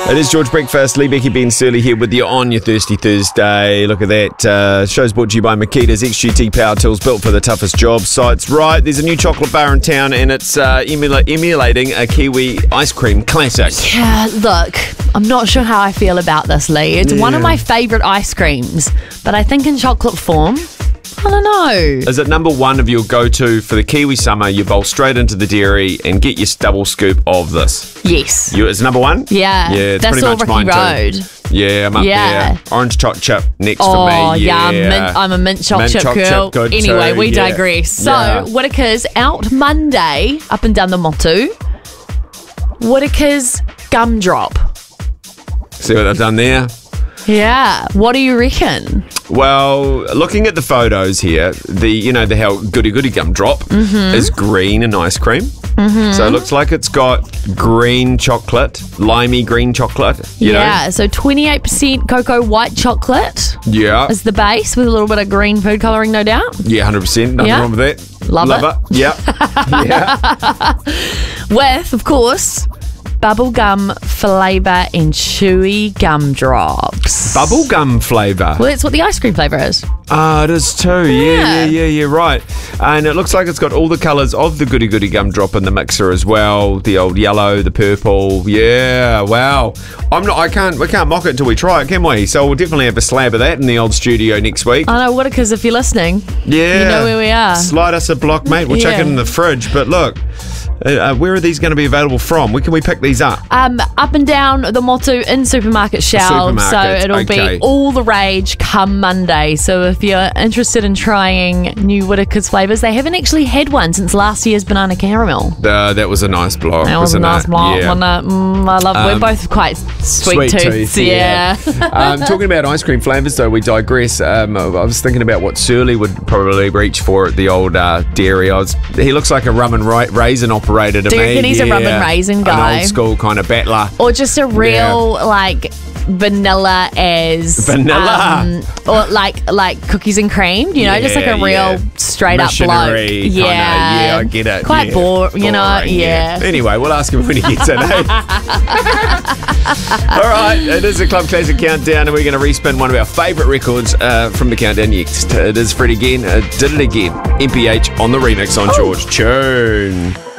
It is George Breakfast. Lee, Becky, Ben Surly here with you on your Thirsty Thursday. Look at that. Show's brought to you by Makita's XGT Power Tools, built for the toughest job sites. Right, there's a new chocolate bar in town and it's emulating a Kiwi ice cream classic. Yeah, look, I'm not sure how I feel about this, Lee. It's one of my favourite ice creams, but I think in chocolate form, I don't know. Is it number one of your go-to for the Kiwi summer? You bowl straight into the dairy and get your double scoop of this. Yes. It's number one? Yeah. Yeah, it's that's pretty all much Ricky mine Road. too. Yeah, I'm up there. Orange choc chip next for Oh, me. yeah. I'm a mint choc chip girl. Good Anyway, too. we digress. So, Whittaker's out Monday up and down the Motu. Whittaker's Gumdrop. See what they've done there? Yeah. What do you reckon? Well, looking at the photos here, the how Goody Goody Gumdrop is green and ice cream. So it looks like it's got green chocolate, limey green chocolate. You know? So 28% cocoa white chocolate is the base with a little bit of green food colouring, no doubt. Yeah, 100%. Nothing wrong with that. Love it. Yeah. With, of course, bubblegum flavour and chewy gumdrops. Bubblegum flavour. Well, that's what the ice cream flavour is. Ah, it is too. Yeah, right. And it looks like it's got all the colours of the Goody Goody Gumdrop in the mixer as well. The old yellow, the purple. Yeah, wow. We can't mock it until we try it, can we? So we'll definitely have a slab of that in the old studio next week. I know, Whittaker's, if you're listening. Yeah. You know where we are. Slide us a block, mate. We'll chuck it in the fridge. But look, where are these going to be available from? Where can we pick these up? Up and down the Motu in supermarket shelves. So it'll be all the rage come Monday. So if you're interested in trying new Whittaker's flavours, they haven't actually had one since last year's banana caramel. That was a nice block. That was a nice block. Yeah. I love. We're both quite sweet tooth. Yeah. Talking about ice cream flavours, though, we digress. I was thinking about what Surly would probably reach for at the old dairy. He looks like a rum and raisin operator to Do you me. reckon he's a rum and raisin guy? An old school kind of battler. Or just a real vanilla or like cookies and cream, just like a real straight up bloke. Yeah, I get it. Quite boring, yeah. Anyway, we'll ask him when he gets it. All right, it is a Club Classic Countdown, and we're going to respin one of our favourite records from the countdown next. It is Fred again. Did it again. MPH on the remix on George Tune.